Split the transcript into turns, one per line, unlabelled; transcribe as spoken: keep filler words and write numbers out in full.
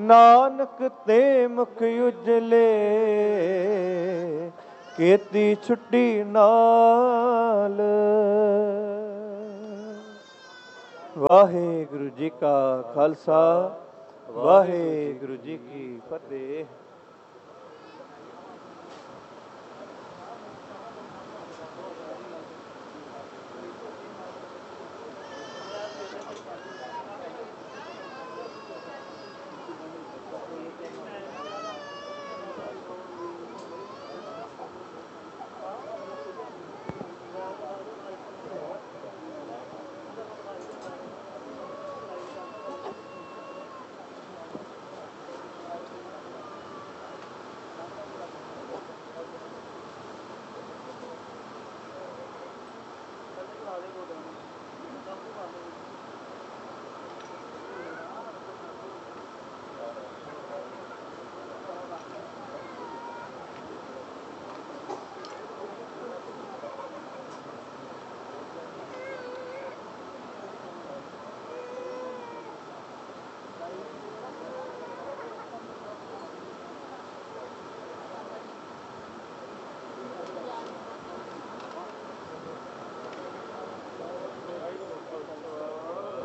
ਨਾਨਕ ਤੇ ਮੁਖ ਉਜਲੇ, ਕੀਤੀ ਛੁੱਟੀ ਨਾਲ। ਵਾਹਿਗੁਰੂ ਜੀ ਕਾ ਖਾਲਸਾ, ਵਾਹਿਗੁਰੂ ਜੀ ਕੀ ਫਤਿਹ।